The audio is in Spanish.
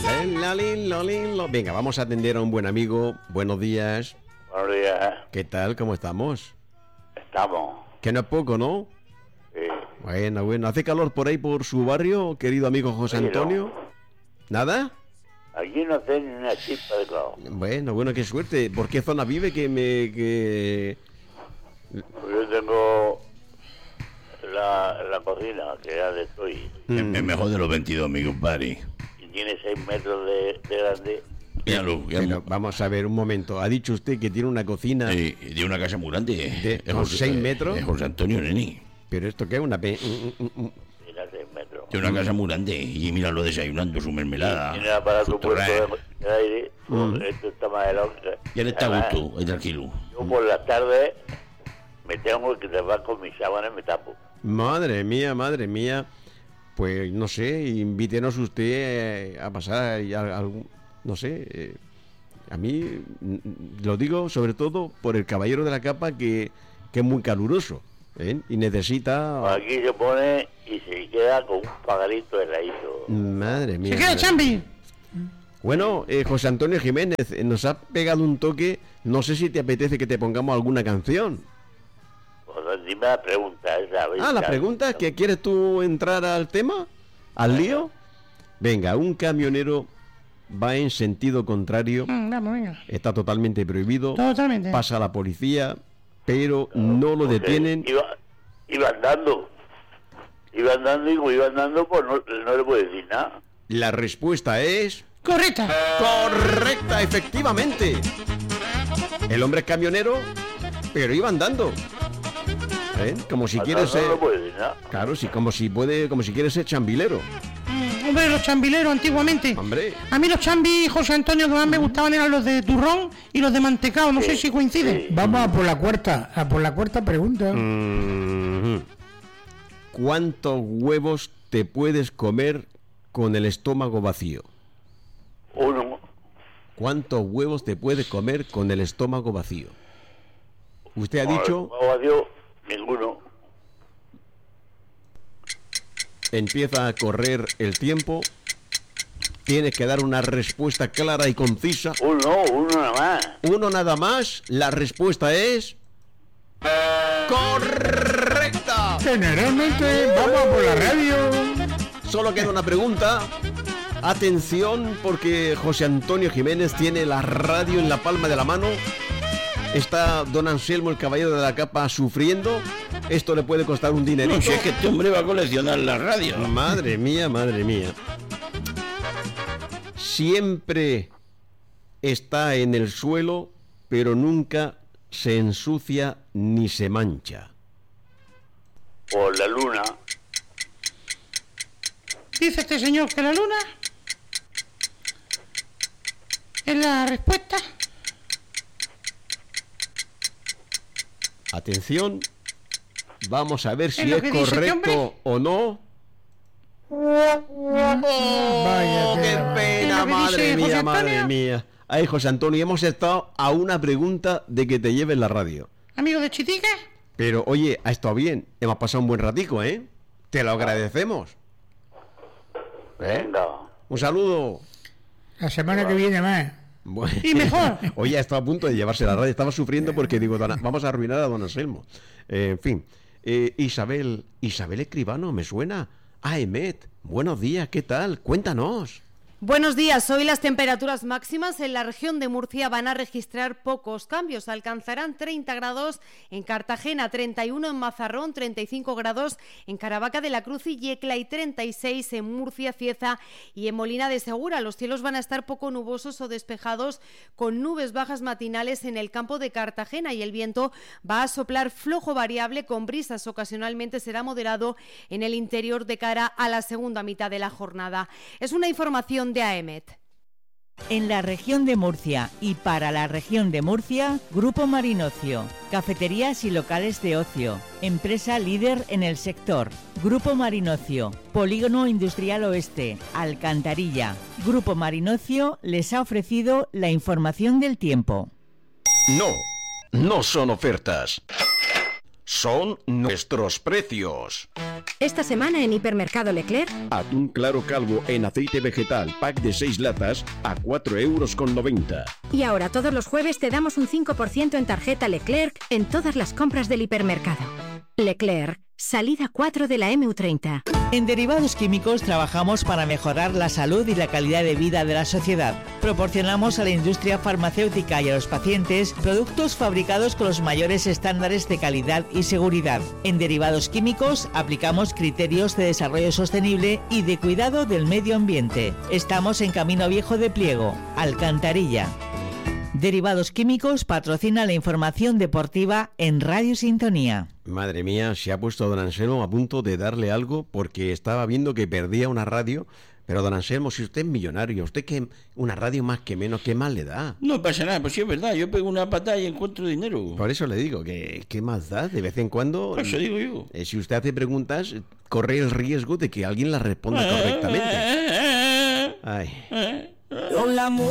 Venga, vamos a atender a un buen amigo. Buenos días. Buenos días. ¿Qué tal? ¿Cómo estamos? Estamos. Que no es poco, ¿no? Sí. Bueno. ¿Hace calor por ahí por su barrio, querido amigo José Sí, Antonio? no. ¿Nada? Aquí no hace ni una chispa de calor. Bueno, qué suerte. ¿Por qué zona vive que... Yo tengo la cocina, que ya le estoy, Es mejor de los 22, mi compadre. y tiene 6 metros de grande. Míralo, Pero vamos a ver un momento. Ha dicho usted que tiene una cocina... de una casa muy grande. ¿Con 6 metros? Es José Antonio Neni. ¿Pero esto qué es? Tiene 6 metros. Tiene una casa muy grande. Y míralo desayunando su mermelada. Tiene aparato su puesto torrada. de aire. Esto está más helado. Y él está a Además, gusto, es tranquilo. Yo por las tardes me tengo que tapar con mis sábanas y me tapo. Madre mía. Pues no sé, invítenos usted a pasar algún... No sé, a mí lo digo sobre todo por el caballero de la capa que es muy caluroso, ¿eh? Y necesita... Aquí se pone y se queda con un pagarito de raíz. Madre mía. ¡Se queda Chambi! Bueno, José Antonio Jiménez, nos ha pegado un toque. No sé si te apetece que te pongamos alguna canción. Pues dime la pregunta esa. Ah, la pregunta, ¿que quieres tú entrar al tema? ¿Al lío? Venga, un camionero va en sentido contrario, Vamos, venga. está totalmente prohibido, Totalmente. pasa la policía, pero no lo detienen. Iba andando. Y como iba andando, pues no le puedo decir nada. La respuesta es... ¡Correcta! ¡Correcta, efectivamente! El hombre es camionero, pero iba andando. ¿Eh? Como si quiere ser... No le puedo decir nada. Claro, sí, como si quiere ser chambilero. Hombre, los chambileros antiguamente. Hombre. A mí los chambis, José Antonio, que más me gustaban eran los de turrón y los de mantecado. No sé si coinciden. Vamos a por la cuarta pregunta. ¿Cuántos huevos te puedes comer con el estómago vacío? Uno. ¿Cuántos huevos te puedes comer con el estómago vacío? Usted ha dicho... Adiós, ninguno. Empieza a correr el tiempo. Tienes que dar una respuesta clara y concisa. Uno nada más. Uno nada más. La respuesta es... ¡correcta! Generalmente vamos a por la radio. Solo queda una pregunta. Atención, porque José Antonio Jiménez tiene la radio en la palma de la mano. Está don Anselmo, el caballero de la capa, sufriendo. Esto le puede costar un dinerito. No, si es que este hombre va a coleccionar la radio. Madre mía. Siempre está en el suelo, pero nunca se ensucia ni se mancha. Por la luna. Dice este señor que la luna es la respuesta. Atención, vamos a ver si lo es que dice este correcto o no. Vaya ¡Qué tela. pena, ¿Es lo que madre dice José mía, Antonio? madre mía! Ay, José Antonio, hemos estado a una pregunta de que te lleven la radio. Amigo de Chitique. Pero, oye, ha estado bien. Hemos pasado un buen ratico, ¿eh? Te lo agradecemos. Venga. Un saludo. La semana que viene más. Bueno. Y mejor. Oye, estaba a punto de llevarse la radio. Estaba sufriendo porque digo, vamos a arruinar a don Anselmo. En fin. Isabel Escribano, ¿me suena? Emet, buenos días, ¿qué tal? Cuéntanos. Buenos días. Hoy las temperaturas máximas en la región de Murcia van a registrar pocos cambios. Alcanzarán 30 grados en Cartagena, 31 en Mazarrón, 35 grados en Caravaca de la Cruz y Yecla y 36 en Murcia, Cieza y en Molina de Segura. Los cielos van a estar poco nubosos o despejados con nubes bajas matinales en el campo de Cartagena y el viento va a soplar flojo variable con brisas. Ocasionalmente será moderado en el interior de cara a la segunda mitad de la jornada. Es una información de AEMET. En la región de Murcia y para la región de Murcia, Grupo Marinocio, cafeterías y locales de ocio, empresa líder en el sector. Grupo Marinocio, Polígono Industrial Oeste, Alcantarilla. Grupo Marinocio les ha ofrecido la información del tiempo. No son ofertas. son nuestros precios. Esta semana en Hipermercado Leclerc, Atún claro calvo en aceite vegetal, pack de 6 latas a 4,90 €. y ahora todos los jueves te damos un 5% en tarjeta Leclerc en todas las compras del hipermercado. Leclerc, salida 4 de la MU30. En Derivados Químicos trabajamos para mejorar la salud y la calidad de vida de la sociedad. Proporcionamos a la industria farmacéutica y a los pacientes productos fabricados con los mayores estándares de calidad y seguridad. En Derivados Químicos aplicamos criterios de desarrollo sostenible y de cuidado del medio ambiente. Estamos en Camino Viejo de Pliego, Alcantarilla. Derivados Químicos patrocina la información deportiva en Radio Sintonía. Madre mía, se ha puesto don Anselmo a punto de darle algo porque estaba viendo que perdía una radio. Pero don Anselmo, si usted es millonario, usted que una radio más que menos, ¿qué más le da? No pasa nada, pues sí es verdad, yo pego una patada y encuentro dinero. Por eso le digo, que ¿qué más da? De vez en cuando, Eso digo yo. Si usted hace preguntas, corre el riesgo de que alguien las responda correctamente. Ay.